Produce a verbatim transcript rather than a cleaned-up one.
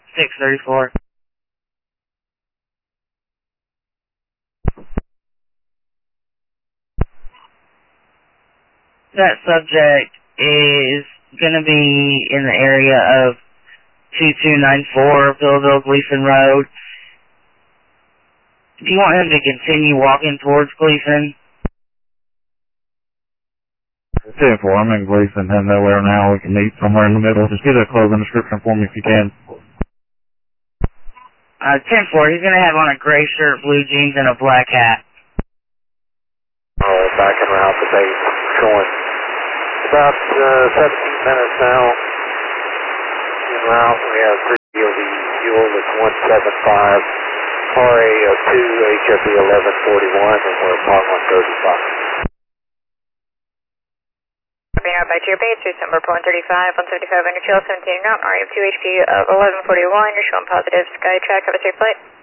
six thirty-four. That subject is going to be in the area of two two nine four Billville Gleason Road. Do you want him to continue walking towards Gleason? ten four, I'm in Gleason, and nowhere now. We can meet somewhere in the middle. Just get a clothing description for me if you can. Uh, ten four, he's going to have on a gray shirt, blue jeans, and a black hat. Oh, back en route to base. Showing about uh, seventeen minutes now. En route, we have three D O V fuel that's one seven five, R A two, H F E eleven forty-one, and we're upon one thirty-five. Being out back to your base, route number one thirty-five, one seventy-five under trail seventeen route, R A two, H P of eleven forty-one, you're showing positive Skytrack, have a safe flight.